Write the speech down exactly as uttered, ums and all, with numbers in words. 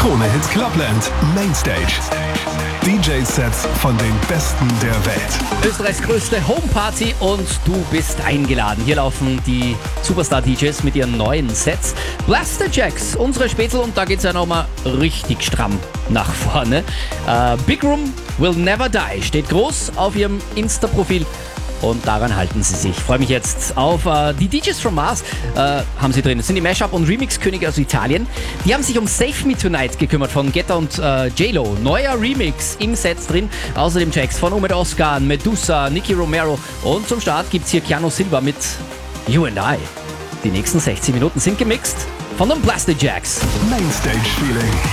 Krone Hit Clubland Mainstage. D J-Sets von den Besten der Welt. Österreichs größte Homeparty und du bist eingeladen. Hier laufen die Superstar-D Js mit ihren neuen Sets. Blasterjacks, unsere Spätzl, und da geht's ja nochmal richtig stramm nach vorne. Äh, Big Room Will Never Die steht groß auf ihrem Insta-Profil. Und daran halten sie sich. Ich freue mich jetzt auf äh, die D Js from Mars. Äh, haben sie drin. Das sind die Mashup- und Remix-Könige aus Italien. Die haben sich um Save Me Tonight gekümmert von Guetta und äh, J-Lo. Neuer Remix im Set drin. Außerdem Tracks von Omid Oscar, Medusa, Nicky Romero. Und zum Start gibt es hier Keanu Silva mit You and I. Die nächsten sechzig Minuten sind gemixt von den Blasterjacks. Mainstage Feeling.